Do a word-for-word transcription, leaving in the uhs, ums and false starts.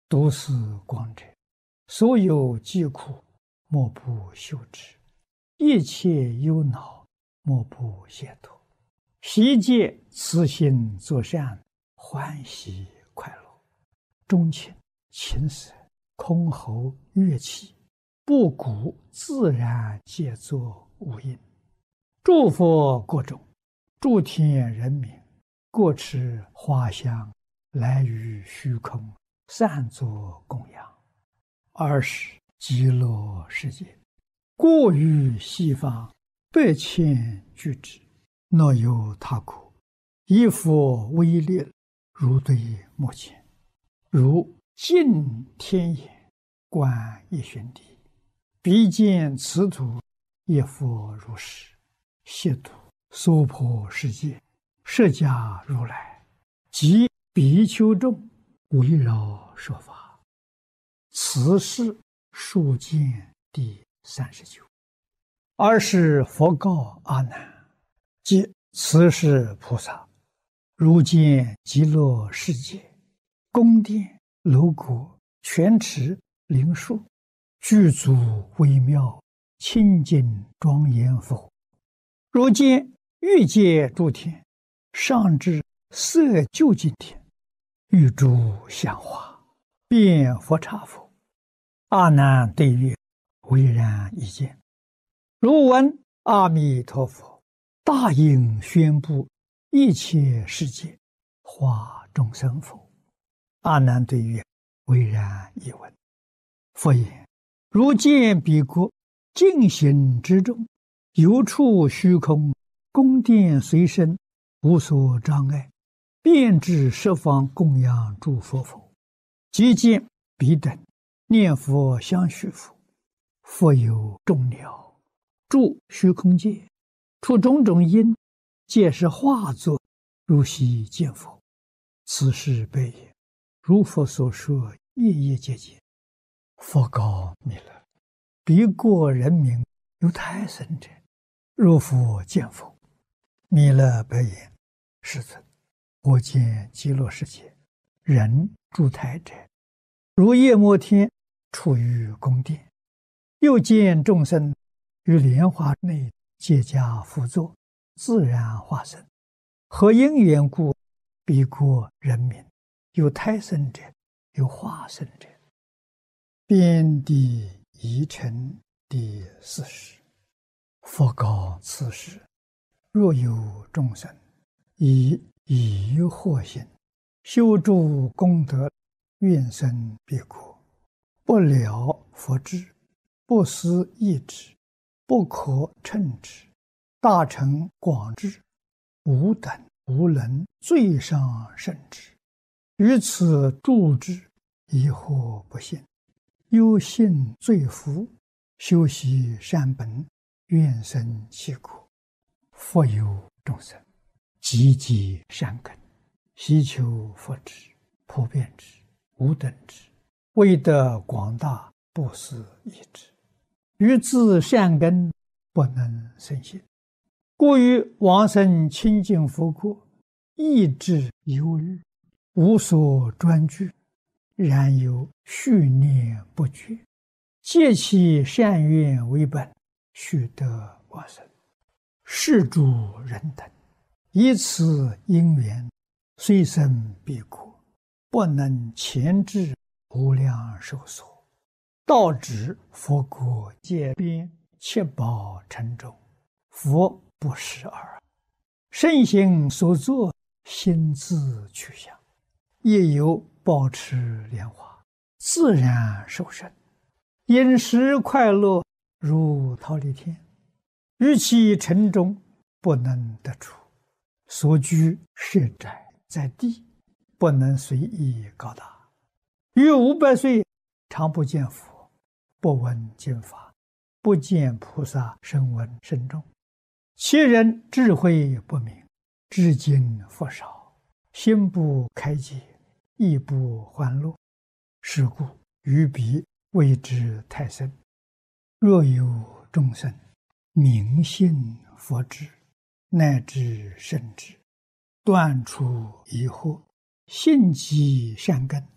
都是光者，所有疾苦，莫不休之；一切忧恼，莫不解脱。悉皆慈心作善，欢喜快乐。钟情、琴瑟、箜篌、乐器，布谷自然皆作无因。诸佛国中，诸天人民，各持花香，来于虚空，散作供养。二是极乐世界，过于西方，百千俱之，若有他国，以佛威力，如对目前，如近天眼，观一旬地，彼见此土，一佛如是，悉土娑婆世界，释迦如来及比丘众，围绕说法。此是数见第三十九。二是佛告阿难：即此是菩萨，如见极乐世界，宫殿、楼阁、泉池、灵树，具足微妙，清净庄严否？如见欲界诸天，上至色究竟天，欲诸香花，遍佛刹否？阿难对曰：唯然一见。如闻阿弥陀佛大应宣布一切世界，化众生否？阿难对曰：唯然一闻。佛言：如见彼国净行之中，有处虚空，宫殿随身，无所障碍，遍至十方供养诸佛否？即见彼等念佛相续佛，佛有众鸟住虚空界，出种种因，皆是化作，如悉见佛。此是悲也。如佛所说，夜夜皆见。佛告弥勒：彼国人民有胎生者，若复见否？弥勒白言：世尊，我见极乐世界人住胎者，如夜摩天处于宫殿，又见众生于莲花内皆加辅佐，自然化身。何因缘故？彼国人民有胎生者，有化身者。遍地遗尘第四十。佛告此时：若有众生以疑惑心修诸功德，愿生彼国，不了佛智，不思议之，不可称之，大乘广智，无等无能，最上甚至。于此住之，疑惑不信，忧信罪福，修习善本，愿生其国。佛有众生积极善根，希求佛智，普遍之，无等之，为得广大，不思议之，于自善根不能生信，故于往生清净佛国，意志忧虑，无所专具，然有续念不绝，借其善愿为本，须得往生。是诸人等以此因缘，虽生彼国，不能前至无量寿所，到指佛国界边，七宝城中，佛不识耳。圣行所作，心自去向，亦有保持莲花，自然受生，饮食快乐，如忉利天。于其城中，不能得出，所居设宅在地，不能随意高大。于五百岁，常不见佛，不闻经法，不见菩萨声闻甚众。其人智慧不明，至今佛少，心不开解，亦不欢乐。是故于彼谓之太深。若有众生明信佛智，乃至圣智，断除疑惑，信积善根，